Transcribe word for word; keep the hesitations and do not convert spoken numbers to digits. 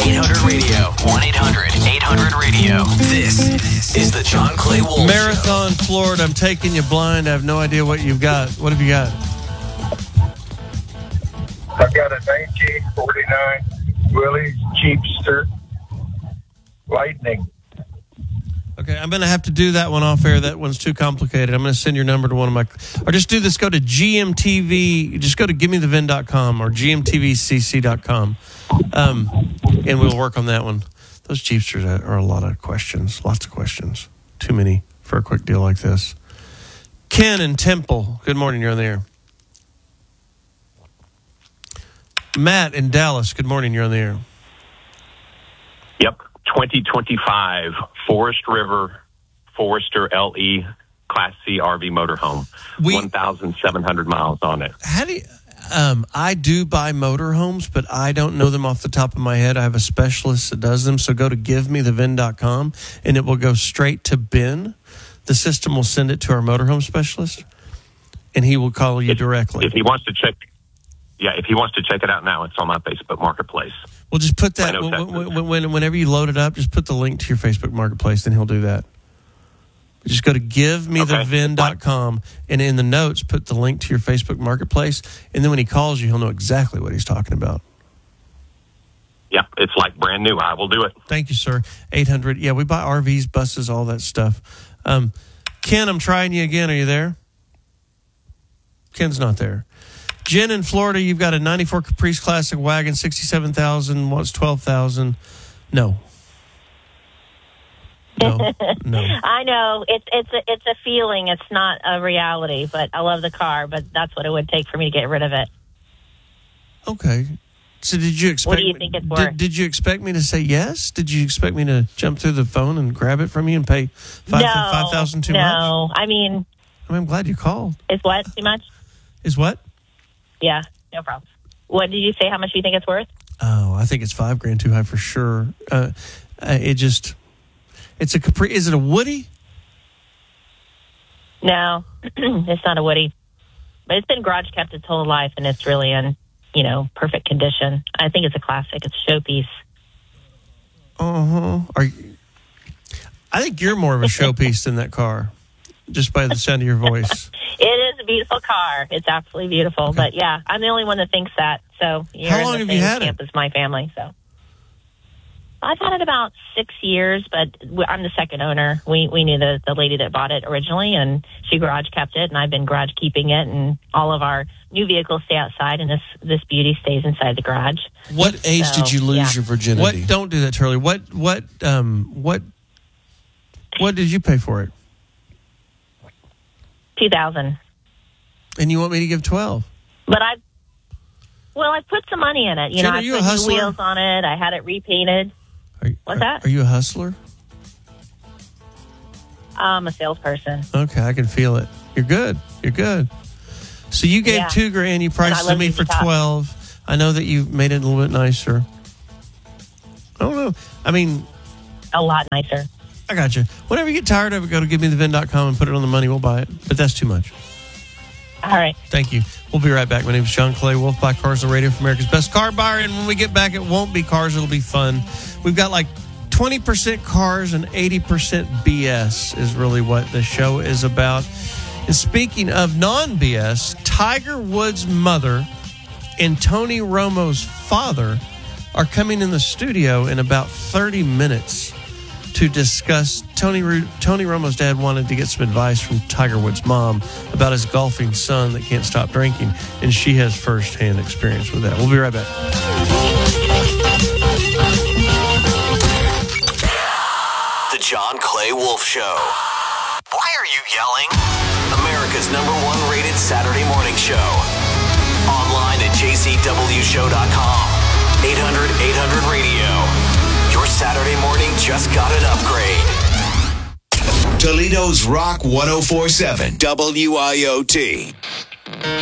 eight hundred radio. one eight hundred eight hundred radio. This is the John Clay Wolf Marathon, Show. Florida. I'm taking you blind. I have no idea what you've got. What have you got? I've got a nineteen forty-nine Willys Jeepster Lightning. Okay, I'm going to have to do that one off air. That one's too complicated. I'm going to send your number to one of my... Or just do this. Go to G M T V. Just go to give me the vin dot com or G M T V C C dot com. Um, and we'll work on that one. Those Jeepsters are a lot of questions. Lots of questions. Too many for a quick deal like this. Ken and Temple. Good morning. You're on the air. Matt in Dallas. Good morning. You're on the air. Yep. twenty twenty-five Forest River Forester L E Class C R V motorhome. We- one thousand seven hundred miles on it. How do you, um, I do buy motorhomes, but I don't know them off the top of my head. I have a specialist that does them. So go to give me the vin dot com and it will go straight to Ben. The system will send it to our motorhome specialist and he will call you If- directly. If he wants to check, yeah, if he wants to check it out now, it's on my Facebook Marketplace. Well, just put that, Plano, when, Texas. when, when, whenever you load it up, just put the link to your Facebook Marketplace, then he'll do that. Just go to give me the vin dot com, and in the notes, put the link to your Facebook Marketplace, and then when he calls you, he'll know exactly what he's talking about. Yeah, it's like brand new. I will do it. Thank you, sir. eight hundred. Yeah, we buy R Vs, buses, all that stuff. Um, Ken, I'm trying you again. Are you there? Ken's not there. Jen in Florida, you've got a ninety-four Caprice Classic wagon, sixty-seven thousand, what's twelve thousand? No. No, no. I know it's it's a it's a feeling. It's not a reality. But I love the car. But that's what it would take for me to get rid of it. Okay. So did you expect? What do you think it's worth? Did, did you expect me to say yes? Did you expect me to jump through the phone and grab it from you and pay five no, five thousand too no. much? No, I mean, I mean, I'm glad you called. is what too much? Is what? Yeah, no problem. What did you say? How much do you think it's worth? Oh, I think it's five grand too high for sure. Uh, uh, it just, it's a Capri. Is it a Woody? No, it's not a Woody. But it's been garage kept its whole life, and it's really in, you know, perfect condition. I think it's a classic. It's a showpiece. Uh huh. Are you, I think you're more of a showpiece than that car, just by the sound of your voice. It is a beautiful car. It's absolutely beautiful. Okay. But yeah, I'm the only one that thinks that. So you're How long in have the you same had it? camp as my family. So I've had it about six years, but I'm the second owner. We we knew the the lady that bought it originally, and she garage kept it, and I've been garage keeping it, and all of our new vehicles stay outside, and this this beauty stays inside the garage. What age So, did you lose yeah. your virginity? What? Don't do that, Charlie. What? What? Um. What? What did you pay for it? two thousand. And you want me to give twelve? But I, well, I put some money in it. You Jen, know, are I you a put new hustler? wheels on it. I had it repainted. Are, you- What's are- that? Are you a hustler? I'm a salesperson. Okay, I can feel it. You're good. You're good. So you gave Yeah. two grand. You And priced I it to love me Z for Z Top. twelve. I know that you made it a little bit nicer. I don't know. I mean, A lot nicer. I got you. Whenever you get tired of it, go to give me the vin dot com and put it on the money. We'll buy it. But that's too much. All right. Thank you. We'll be right back. My name is John Clay, Wolf Buy Cars on the radio for America's Best Car Buyer. And when we get back, it won't be cars. It'll be fun. We've got like twenty percent cars and eighty percent B S is really what the show is about. And speaking of non-B S, Tiger Woods' mother and Tony Romo's father are coming in the studio in about thirty minutes to discuss. Tony Ru- Tony Romo's dad wanted to get some advice from Tiger Woods' mom about his golfing son that can't stop drinking, and she has firsthand experience with that. We'll be right back. The John Clay Wolf Show. Why are you yelling? America's number one rated Saturday morning show. Online at j c w show dot com. eight hundred eight hundred radio. Your Saturday morning just got an upgrade. Toledo's Rock one oh four point seven W I O T.